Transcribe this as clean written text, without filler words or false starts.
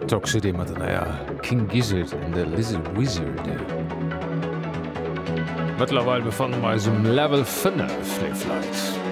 Talk de mat naier King Gizzard en de Lizard Wizard. Mëttlerweil befannen me um Level 5 Flight.